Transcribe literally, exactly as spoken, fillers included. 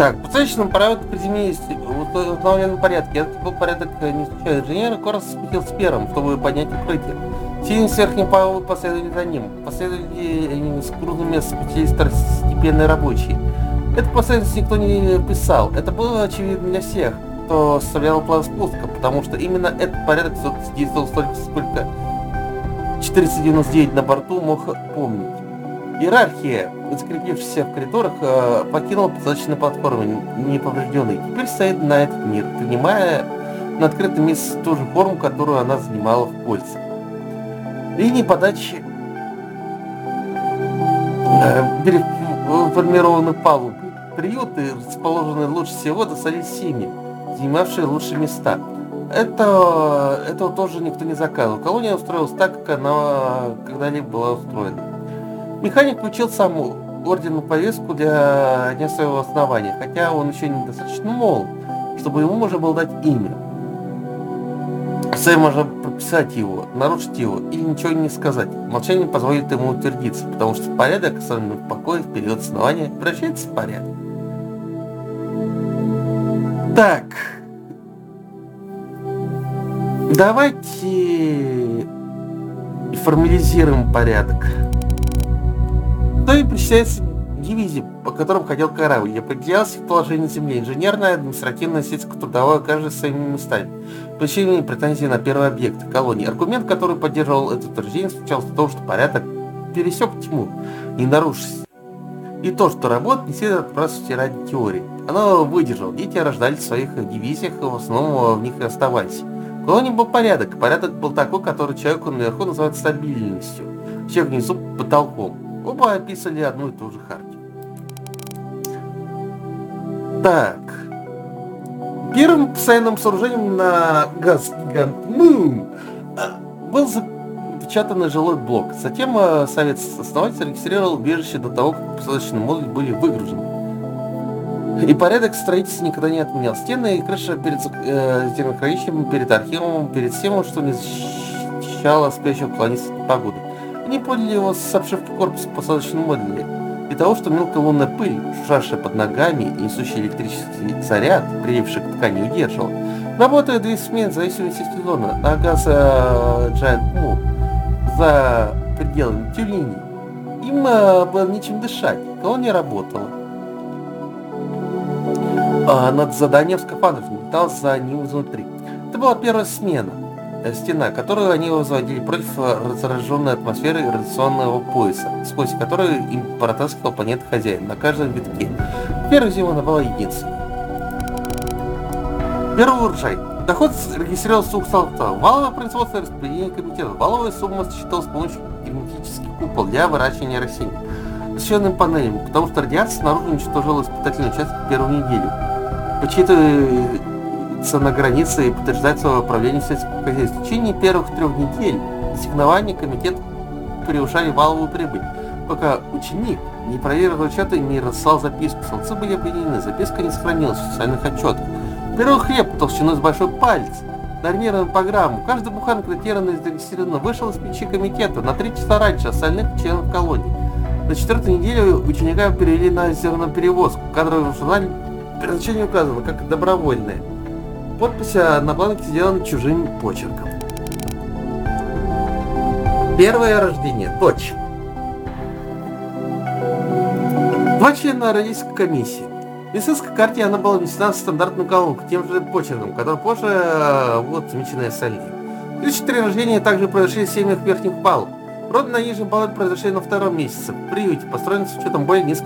Так, по срочному порядку приземлились в установленном порядке. Это был порядок не случайно. Инженер Корс спустился первым, чтобы поднять укрытие. Сильные с верхней палубы последовали за ним. Последовали с крупными спустились второстепенные рабочие. Эту последовательность никто не писал. Это было очевидно для всех, кто составлял план спуска, потому что именно этот порядок действовал столько, сколько четыреста девяносто девять на борту мог помнить. Иерархия, закрепившаяся в коридорах, покинула посадочную платформу неповрежденной. Теперь стоит на этот мир, принимая на открытом месте ту же форму, которую она занимала в Польше. Линии подачи переформированы палубы. Приюты, расположенные лучше всего, достались семьи, занимавшие лучшие места. Это, этого тоже никто не заказывал. Колония устроилась так, как она когда-либо была устроена. Механик получил саму орденную повестку для дня своего основания, хотя он еще недостаточно молод, чтобы ему можно было дать имя. Сэм можно прописать его, нарушить его или ничего не сказать. Молчание позволит ему утвердиться, потому что порядок, особенно в покое, в период основания, превращается в порядок. Так. Давайте формализируем порядок. То и причисляется дивизии, по которым ходил корабль, и определялось их положение на земле, инженерное, административное, сельско-трудовое, каждый своими местами. Получение и претензии на первый объект колонии. Аргумент, который поддерживал это утверждение, заключался в том, что порядок пересек тьму, не нарушился. И то, что работа не следует отбрасывать ради теории. Оно выдержало. Дети рождались в своих дивизиях, и в основном в них и оставались. В колонии был порядок. Порядок был такой, который человеку наверху называют стабильностью, человек внизу потолком. Оба описали одну и ту же хартию. Так. Первым постоянным сооружением на газ-гигант Мун был запечатанный жилой блок. Затем совет основателей регистрировал убежище до того, как посадочные модули были выгружены. И порядок строительства никогда не отменял. Стены и крыша перед э, зернохранилищем, перед архивом, перед всем, что не защищало спящего колонистов от погоды. Они поняли его с обшивки корпуса посадочного модуля. И того, что мелкая лунная пыль, шуршавшая под ногами и несущий электрический заряд, прилипший к ткани, удерживал. Работают две смены в зависимости от сезона. На газ Giant Moon за пределами тюленей. Им э, было нечем дышать. Колония работала. А над заданием скафандров не летал за ним изнутри. Это была первая смена. Стена, которую они возводили против разраженной атмосферы радиационного пояса, сквозь которую им протаскивал планета хозяин на каждом витке. Первая зима она была единственной. Первый урожай. Доход регистрировался двух столбцов. Валовое производство и распределение комитета. Валовая сумма считалась с помощью герметических купол для выращивания растений, освещенными панелями, потому что радиация снаружи уничтожила испытательный участок первую неделю. Почитывается на границе и подтверждает свое управление сельского хозяйства. В течение первых трех недель ассигнования комитет превышали валовую прибыль, пока ученик не проверил отчеты и не разослал записку. Столбцы были определены, записка не сохранилась в официальных отчетах. Первый хлеб толщиной с большой палец, нормированную программу. Каждый буханка датирована и зарегистрирована вышел из печи комитета на три часа раньше остальных членов колонии. На четвертой неделе ученика перевели на зерноперевозку. Кадровый журнал предназначение указано как добровольное. Подпись на бланке сделана чужим почерком. Первое рождение. Дочь. Два члена родительской комиссии. В медицинской карте она была внесена в стандартную колонку тем же почерком, который позже вот замеченные остальные. Три-четыре рождения также произошли в семьях верхних палуб. Роды на нижнем палубе произошли на втором месяце в приюте, построенном с учетом более низкого